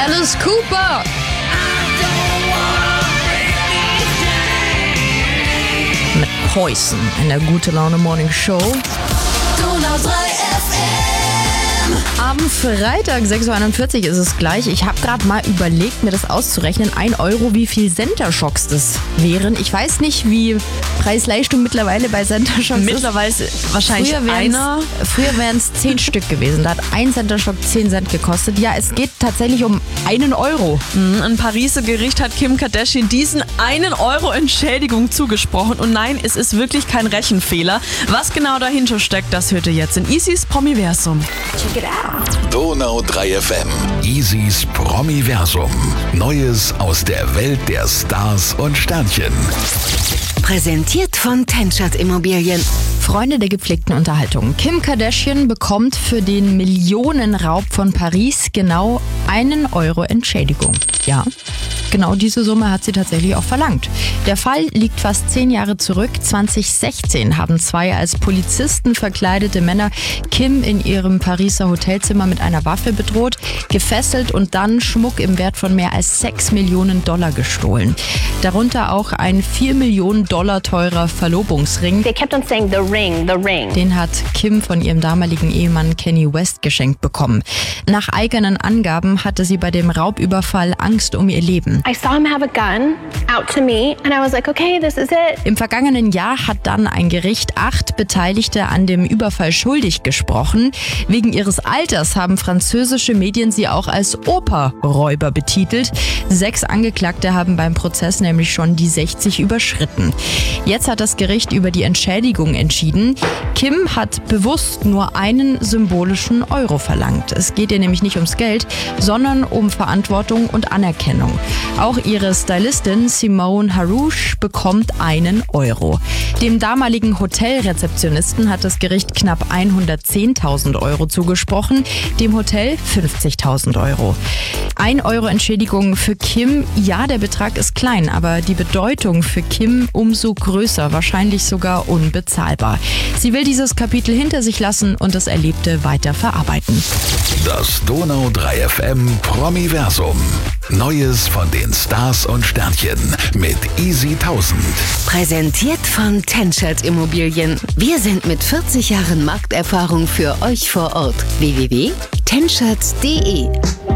Alice Cooper. Mit Poison in der Gute Laune Morning Show. Donau 3 FM. Am Freitag, 6.41 Uhr ist es gleich. Ich habe gerade mal überlegt, mir das auszurechnen. 1 Euro, wie viel Center Shocks das wären. Ich weiß nicht, wie Preis-Leistung mittlerweile bei Center Shocks Mittlerweile wahrscheinlich Früher wären es 10 Stück gewesen. Da hat ein Center Shock 10 Cent gekostet. Ja, es geht tatsächlich um 1 Euro. Ein Pariser Gericht hat Kim Kardashian diesen 1 Euro Entschädigung zugesprochen. Und nein, es ist wirklich kein Rechenfehler. Was genau dahinter steckt, das hört ihr jetzt in Easys Promiversum. Check it out. Donau 3 FM. Easys Promiversum. Neues aus der Welt der Stars und Sternchen. Präsentiert von Tenschert Immobilien. Freunde der gepflegten Unterhaltung. Kim Kardashian bekommt für den Millionenraub von Paris genau 1 Euro Entschädigung. Ja, genau diese Summe hat sie tatsächlich auch verlangt. Der Fall liegt fast 10 Jahre zurück. 2016 haben 2 als Polizisten verkleidete Männer Kim in ihrem Pariser Hotelzimmer mit einer Waffe bedroht, gefesselt und dann Schmuck im Wert von mehr als 6 Millionen Dollar gestohlen. Darunter auch ein 4 Millionen Dollar teurer Verlobungsring. They kept on saying the ring, the ring. Den hat Kim von ihrem damaligen Ehemann Kanye West geschenkt bekommen. Nach eigenen Angaben hatte sie bei dem Raubüberfall Angst um ihr Leben. I saw him have a gun out to me and I was like, okay, this is it. Im vergangenen Jahr hat dann ein Gericht 8 Beteiligte an dem Überfall schuldig gesprochen. Wegen ihres Alters haben französische Medien sie auch als Operräuber betitelt. 6 Angeklagte haben beim Prozess nämlich schon die 60 überschritten. Jetzt hat das Gericht über die Entschädigung entschieden. Kim hat bewusst nur einen symbolischen Euro verlangt. Es geht ihr nämlich nicht ums Geld, sondern um Verantwortung und Anerkennung. Auch ihre Stylistin Simone Harouche bekommt 1 Euro. Dem damaligen Hotelrezeptionisten hat das Gericht knapp 110.000 Euro zugesprochen, dem Hotel 50.000 Euro. 1 Euro Entschädigung für Kim, ja, der Betrag ist klein, aber die Bedeutung für Kim umso größer, wahrscheinlich sogar unbezahlbar. Sie will dieses Kapitel hinter sich lassen und das Erlebte weiter verarbeiten. Das Donau 3 FM Promiversum. Neues von den Stars und Sternchen mit Easy 1000. Präsentiert von Tenschert Immobilien. Wir sind mit 40 Jahren Markterfahrung für euch vor Ort. www.tenschert.de